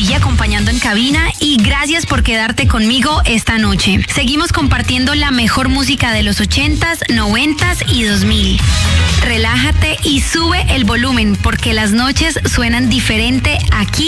aquí acompañando en cabina y gracias por quedarte conmigo esta noche. Seguimos compartiendo la mejor música de los 80s, 90s y 2000. Relájate y sube el volumen porque las noches suenan diferente aquí